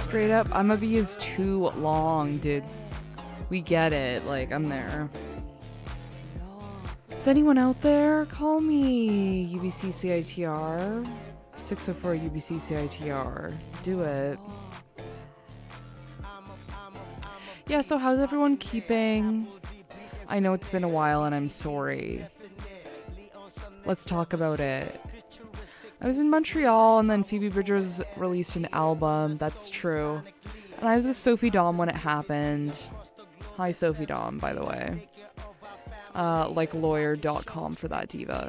Straight up, I'm a B is too long, dude. We get it. Like, I'm there. Is anyone out there? Call me. UBC CITR. 604 UBC CITR. Do it. Yeah, so how's everyone keeping? I know it's been a while and I'm sorry. Let's talk about it. I was in Montreal and then Phoebe Bridgers released an album. That's true. And I was with Sophie Dom when it happened. Hi, Sophie Dom, by the way. Like lawyer.com for that diva.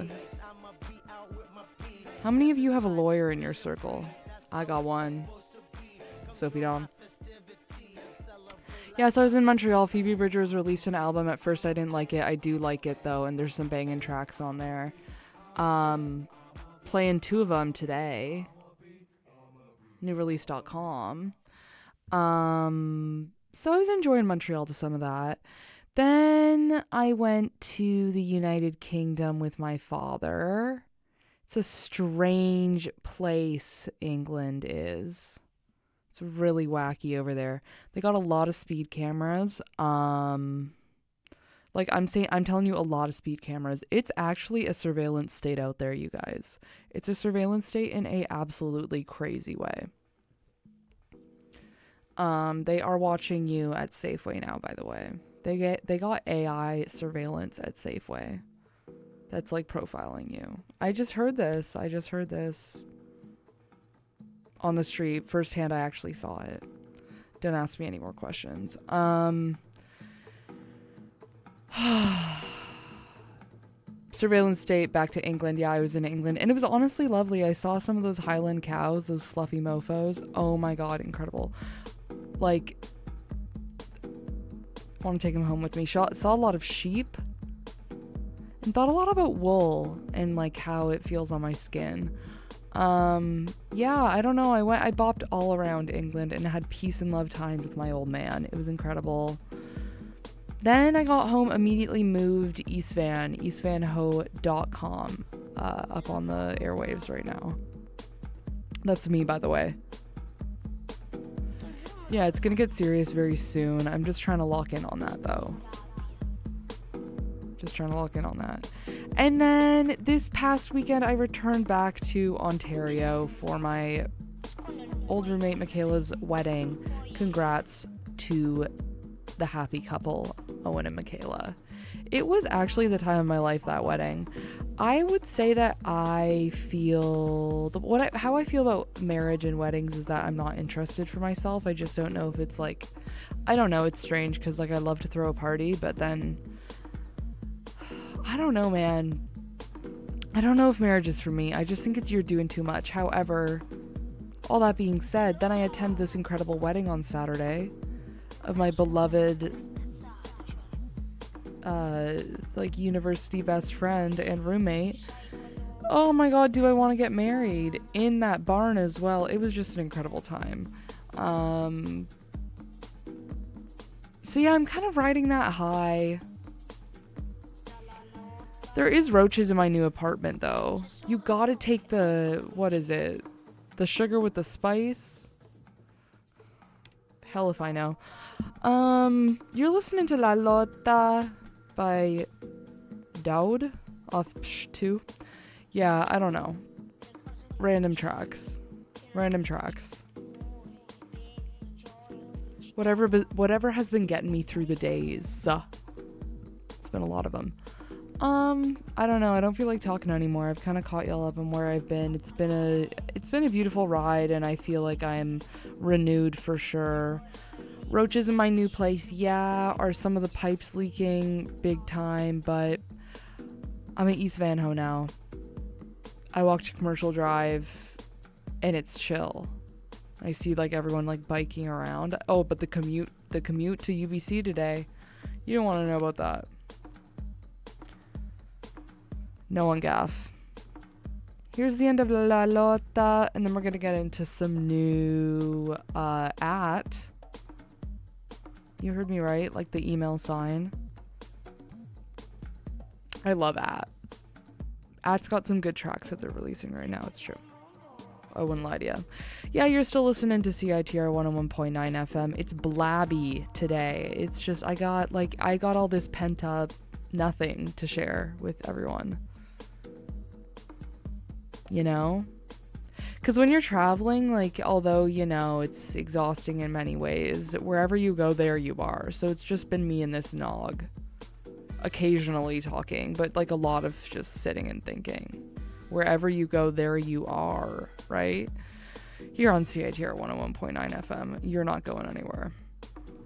How many of you have a lawyer in your circle? I got one. Sophie Dom. Yeah, so I was in Montreal. Phoebe Bridgers released an album. At first I didn't like it. I do like it though, and there's some banging tracks on there. Playing two of them today. Newrelease.com. So I was enjoying Montreal to some of that. Then I went to the United Kingdom with my father. It's a strange place, England is. It's really wacky over there. They got a lot of speed cameras. I'm telling you, a lot of speed cameras. It's actually a surveillance state out there, you guys. It's a surveillance state in a absolutely crazy way. They are watching you at Safeway now, by the way. They got AI surveillance at Safeway. That's like profiling you. I just heard this on the street. Firsthand, I actually saw it. Don't ask me any more questions. Surveillance state, back to England. Yeah, I was in England and it was honestly lovely. I saw some of those Highland cows, those fluffy mofos. Oh my god, incredible. Like, I want to take them home with me. Saw a lot of sheep and thought a lot about wool and like how it feels on my skin. Yeah, I don't know. I bopped all around England and had peace and love times with my old man. It was incredible. Then I got home, immediately moved eastvanho.com, up on the airwaves right now. That's me, by the way. Yeah, it's gonna get serious very soon. I'm just trying to lock in on that, though. And then this past weekend, I returned back to Ontario for my old roommate Michaela's wedding. Congrats to the happy couple, Owen and Michaela. It was actually the time of my life, that wedding. I would say that I feel how I feel about marriage and weddings is that I'm not interested for myself. I just don't know if it's like, I don't know, it's strange because like I love to throw a party, but then I don't know, man. I don't know if marriage is for me. I just think you're doing too much. However, all that being said, then I attend this incredible wedding on Saturday of my beloved like university best friend and roommate. Oh my god, do I want to get married in that barn as well. It was just an incredible time. So yeah, I'm kind of riding that high. There is roaches in my new apartment though. You gotta take the, what is it? The sugar with the spice? Hell if I know. You're listening to La Lotta by Dowd off Psh 2. Yeah, I don't know. Random tracks. Whatever has been getting me through the days. It's been a lot of them. I don't know. I don't feel like talking anymore. I've kind of caught y'all up on where I've been. It's been a beautiful ride, and I feel like I'm renewed for sure. Roaches in my new place, yeah. Are some of the pipes leaking? Big time, but I'm at East Vanho now. I walk to Commercial Drive, and it's chill. I see like everyone like biking around. Oh, but the commute to UBC today, you don't want to know about that. No one gaff. Here's the end of La Lotta, and then we're gonna get into some new at. You heard me right, like the email sign. I love at. At's got some good tracks that they're releasing right now, it's true. I wouldn't lie to you. Yeah, you're still listening to CITR 101.9 FM. It's blabby today. It's just, I got all this pent up nothing to share with everyone. You know? Because when you're traveling, like, although, you know, it's exhausting in many ways, wherever you go, there you are. So it's just been me and this nog. Occasionally talking, but like a lot of just sitting and thinking. Wherever you go, there you are, right? Here on CITR 101.9 FM, you're not going anywhere.